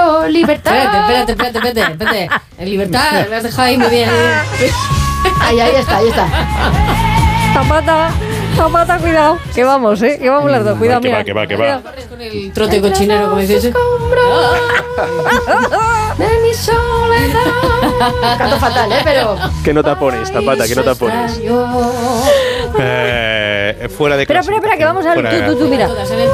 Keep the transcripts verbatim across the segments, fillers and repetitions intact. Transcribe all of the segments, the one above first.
quiero libertad. Espérate, espérate, espérate, espérate, espérate. En libertad, me has dejado ahí muy bien. Ahí, ahí está, ahí está. Zapata, Zapata, cuidado. Que vamos, ¿eh? Que vamos las dos. Cuidado, que mira. va, que va, que va. Con el trote cochinero, como dices. De mi soledad. Canto fatal, ¿eh? Pero... ¿Qué nota pones, Zapata? ¿Qué nota pones? Eh, fuera de Espera, espera, espera, que vamos a ver. Fuera Tú, tú, tú, mira.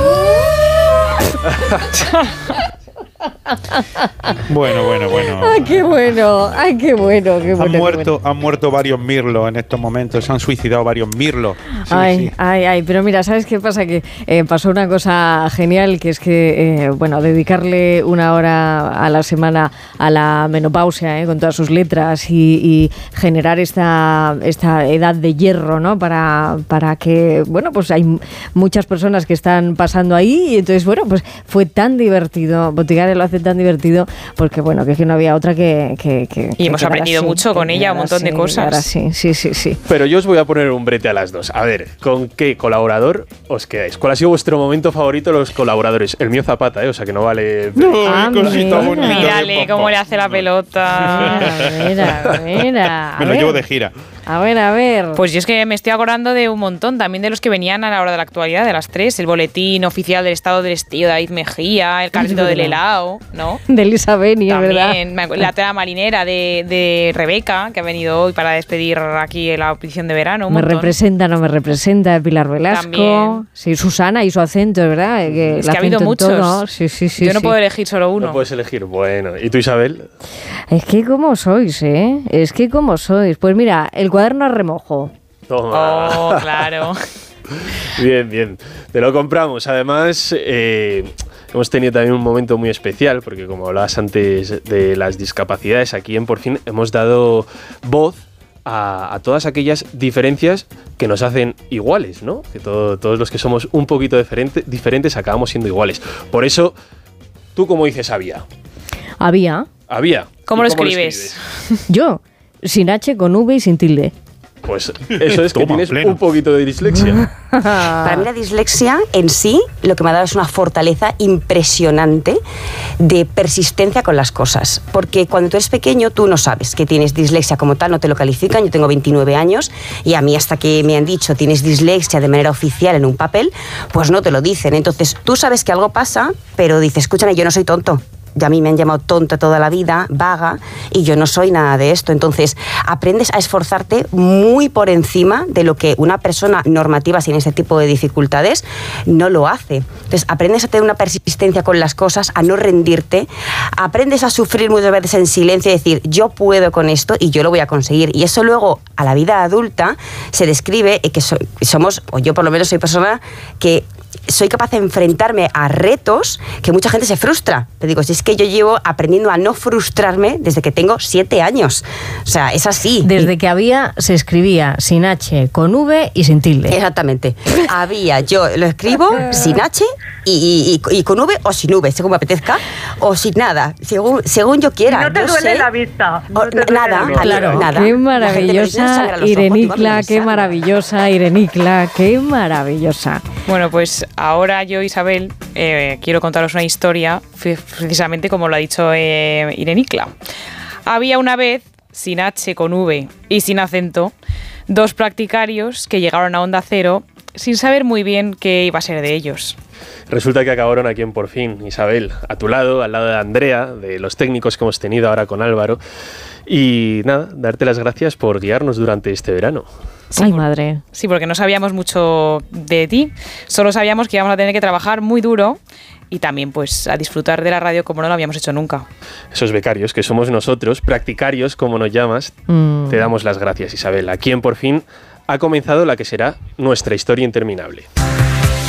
Bueno, bueno, bueno. Ay, qué bueno. Ay, qué bueno, qué bueno. Han qué muerto, bueno. han muerto varios mirlos en estos momentos. Se han suicidado varios mirlos. Sí, ay, sí. ay, ay, pero mira, ¿sabes qué pasa? Que eh, pasó una cosa genial, que es que, eh, bueno, dedicarle una hora a la semana a la menopausia, eh, con todas sus letras y, y generar esta, esta edad de hierro, ¿no? Para, para que, bueno, pues hay muchas personas que están pasando ahí y entonces, bueno, pues fue tan divertido. Botigares lo hace tan divertido porque, bueno, que es que no había otra que... que, que y hemos aprendido así, mucho con ella, un montón así, de cosas. Ahora sí, sí, sí, sí. Pero yo os voy a poner un brete a las dos. A ver, ¿con qué colaborador os quedáis? ¿Cuál ha sido vuestro momento favorito de los colaboradores? El mío Zapata, ¿eh? O sea que no vale... No, Ah, cosita bonita. Mírale cómo le hace la pelota. A ver, a ver, a Me lo ver. llevo de gira. A ver, a ver. Pues yo es que me estoy acordando de un montón, también de los que venían a la hora de la actualidad, de las tres. El boletín oficial del estado del estío de David Mejía, el carrito del helado, ¿no? De Elisa Beni, es verdad. También me acu- la tela marinera de, de Rebeca, que ha venido hoy para despedir aquí la audición de verano. Un Me montón. representa, no me representa, Pilar Velasco. También. Sí, Susana y su acento, es verdad. Que Es el que ha habido acento en muchos. todo. Sí, sí, sí. Yo no sí. puedo elegir solo uno. No puedes elegir. Bueno, ¿y tú, Isabel? Es que como sois, ¿eh? Es que como sois. Pues mira, el cuaderno a remojo. Toma. Oh, claro. Bien, bien. Te lo compramos. Además, eh, hemos tenido también un momento muy especial, porque como hablabas antes de las discapacidades, aquí en Por Fin hemos dado voz a, a todas aquellas diferencias que nos hacen iguales, ¿no? Que todo, todos los que somos un poquito diferente, diferentes acabamos siendo iguales. Por eso, ¿tú cómo dices había? Había. Había. ¿Cómo ¿Y lo escribes? Yo, sin H, con V y sin tilde. Pues eso es que Toma, tienes pleno. un poquito de dislexia. Para mí la dislexia en sí lo que me ha dado es una fortaleza impresionante de persistencia con las cosas. Porque cuando tú eres pequeño tú no sabes que tienes dislexia como tal, no te lo califican. Yo tengo veintinueve años y a mí hasta que me han dicho tienes dislexia de manera oficial en un papel, pues no te lo dicen. Entonces tú sabes que algo pasa, pero dices, escúchame, yo no soy tonto. Y a mí me han llamado tonta toda la vida, vaga, y yo no soy nada de esto. Entonces, aprendes a esforzarte muy por encima de lo que una persona normativa sin ese tipo de dificultades no lo hace. Entonces, aprendes a tener una persistencia con las cosas, a no rendirte, aprendes a sufrir muchas veces en silencio y decir, yo puedo con esto y yo lo voy a conseguir. Y eso luego, a la vida adulta, se describe que so- somos, o yo por lo menos soy persona que soy capaz de enfrentarme a retos que mucha gente se frustra. Te digo, si es que yo llevo aprendiendo a no frustrarme desde que tengo siete años. O sea, es así. Desde que había, se escribía sin H, con V y sin tilde. Exactamente. Había, yo lo escribo sin H y, y, y con V o sin V, según me apetezca, o sin nada, según, según yo quiera. No te Yo duele sé- la vista. No o- te duele nada, la vista. Claro, nada. qué La gente me dice, "No maravillosa sangra los ojos", Irenicla, digo, "A mí me qué sangra". maravillosa Irenicla, qué maravillosa. Bueno, pues ahora yo, Isabel, eh, quiero contaros una historia, f- precisamente como lo ha dicho eh, Irenicla. Había una vez, sin H, con V y sin acento, dos practicarios que llegaron a Onda Cero sin saber muy bien qué iba a ser de ellos. Resulta que acabaron aquí en Por Fin, Isabel, a tu lado, al lado de Andrea, de los técnicos que hemos tenido ahora con Álvaro. Y nada, darte las gracias por guiarnos durante este verano. Ay, madre. Sí, porque no sabíamos mucho de ti, solo sabíamos que íbamos a tener que trabajar muy duro y también pues a disfrutar de la radio como no lo habíamos hecho nunca. Esos becarios que somos nosotros, practicarios como nos llamas, Mm. te damos las gracias, Isabel. Aquí en Por Fin ha comenzado la que será nuestra historia interminable.